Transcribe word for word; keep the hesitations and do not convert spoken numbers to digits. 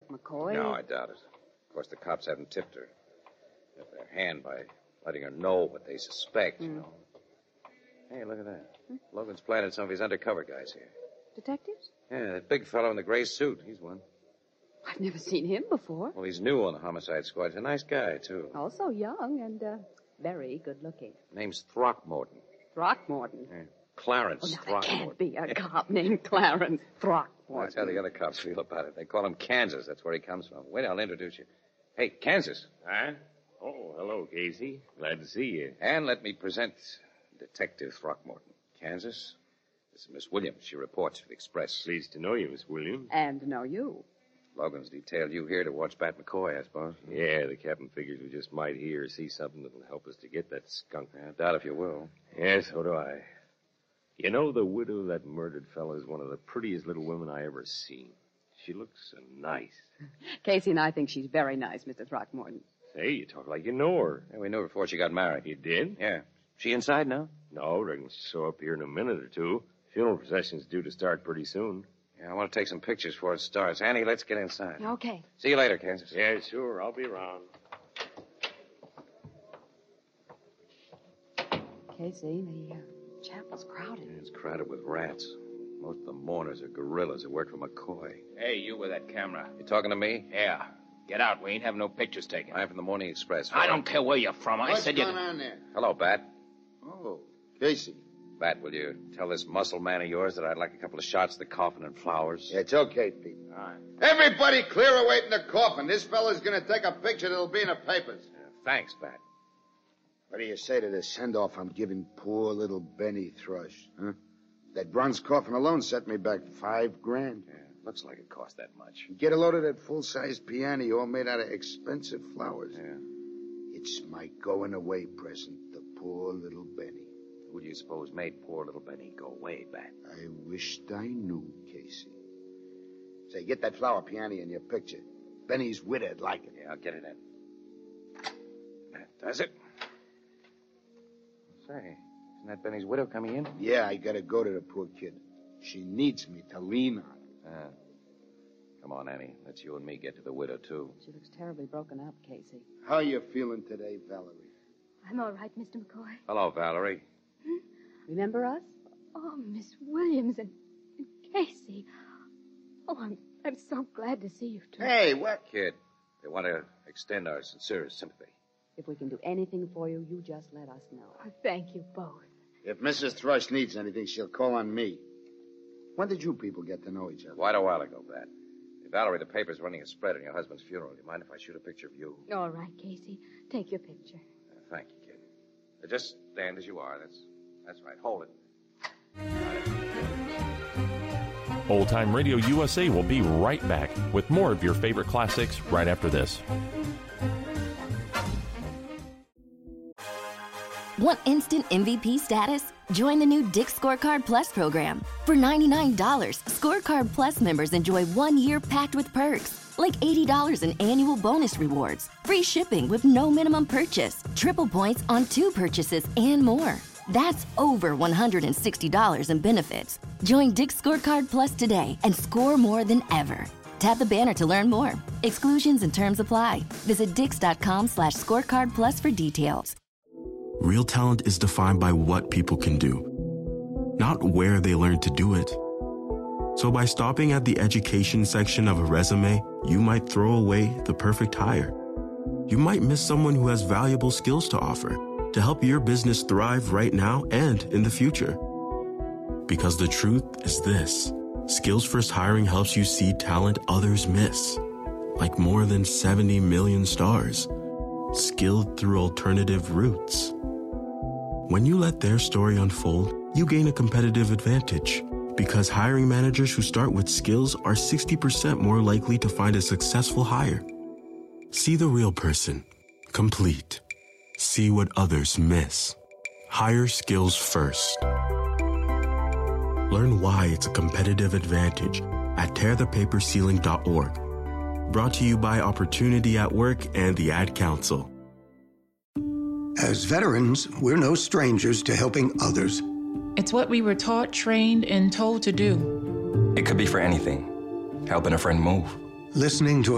McCoy? No, I doubt it. Of course, the cops haven't tipped her. Got their hand by letting her know what they suspect, mm. you know. Hey, look at that. Hmm? Logan's planted some of his undercover guys here. Detectives? Yeah, that big fellow in the gray suit. He's one. I've never seen him before. Well, he's new on the homicide squad. He's a nice guy, too. Also young and uh, very good-looking. Name's Throckmorton. Throckmorton? Yeah. Clarence oh, no, Throckmorton. There can't be a cop named Clarence Throckmorton. Well, that's how the other cops feel about it. They call him Kansas. That's where he comes from. Wait, I'll introduce you. Hey, Kansas. Huh? Oh, hello, Casey. Glad to see you. And let me present Detective Throckmorton. Kansas, this is Miss Williams. She reports for the Express. Pleased to know you, Miss Williams. And to know you. Logan's detailed you here to watch Bat McCoy, I suppose. Yeah, the captain figures we just might hear or see something that'll help us to get that skunk. I doubt if you will. Yeah, so do I. You know, the widow of that murdered fellow is one of the prettiest little women I ever seen. She looks so nice. Casey and I think she's very nice, Mister Throckmorton. Say, you talk like you know her. Yeah, we knew her before she got married. You did? Yeah. She inside now? No, reckon she'll show up here in a minute or two. Funeral procession's due to start pretty soon. Yeah, I want to take some pictures before it starts. Annie, let's get inside. Okay. See you later, Kansas. Yeah, sure. I'll be around. Casey, the uh, chapel's crowded. Yeah, it's crowded with rats. Most of the mourners are gorillas who work for McCoy. Hey, you with that camera. You talking to me? Yeah. Get out. We ain't having no pictures taken. I'm from the Morning Express. I don't care where you're from. I What's said going you... on there? Hello, Bat. Oh, Casey. Bat, will you tell this muscle man of yours that I'd like a couple of shots of the coffin and flowers? Yeah, it's okay, Pete. All right. Everybody clear away from the coffin. This fella's going to take a picture that'll be in the papers. Yeah, thanks, Bat. What do you say to the send-off I'm giving poor little Benny Thrush, huh? That bronze coffin alone set me back five grand. Yeah, looks like it cost that much. Get a load of that full-size piano all made out of expensive flowers. Yeah. It's my going-away present, the poor little Benny. Who do you suppose made poor little Benny go away, Bat? I wished I knew, Casey. Say, get that flower piano in your picture. Benny's widow'd like it. Yeah, I'll get it in. That does it. Say, isn't that Benny's widow coming in? Yeah, I gotta go to the poor kid. She needs me to lean on. Ah. Come on, Annie. Let's you and me get to the widow, too. She looks terribly broken up, Casey. How you feeling today, Valerie? I'm all right, Mister McCoy. Hello, Valerie. Hmm? Remember us? Oh, Miss Williams and, and Casey. Oh, I'm I'm so glad to see you two. Hey, what? Kid, they want to extend our sincerest sympathy. If we can do anything for you, you just let us know. Oh, thank you both. If Missus Thrush needs anything, she'll call on me. When did you people get to know each other? Quite a while ago, Bat. Hey, Valerie, the paper's running a spread on your husband's funeral. Do you mind if I shoot a picture of you? All right, Casey. Take your picture. Uh, thank you, kid. Uh, just stand as you are. That's that's right. Hold it. Old Time Radio U S A will be right back with more of your favorite classics right after this. Want instant M V P status? Join the new Dick's Scorecard Plus program. For ninety-nine dollars, Scorecard Plus members enjoy one year packed with perks, like eighty dollars in annual bonus rewards, free shipping with no minimum purchase, triple points on two purchases, and more. That's over one hundred sixty dollars in benefits. Join Dick's Scorecard Plus today and score more than ever. Tap the banner to learn more. Exclusions and terms apply. Visit dix.com slash scorecard plus for details. Real talent is defined by what people can do, not where they learn to do it. So by stopping at the education section of a resume, you might throw away the perfect hire. You might miss someone who has valuable skills to offer to help your business thrive right now and in the future. Because the truth is this: Skills First Hiring helps you see talent others miss, like more than seventy million stars, skilled through alternative routes. When you let their story unfold, you gain a competitive advantage, because hiring managers who start with skills are sixty percent more likely to find a successful hire. See the real person, complete. See what others miss. Hire skills first. Learn why it's a competitive advantage at tear the paper ceiling dot org. Brought to you by Opportunity at Work and the Ad Council. As veterans, we're no strangers to helping others. It's what we were taught, trained, and told to do. It could be for anything. Helping a friend move. Listening to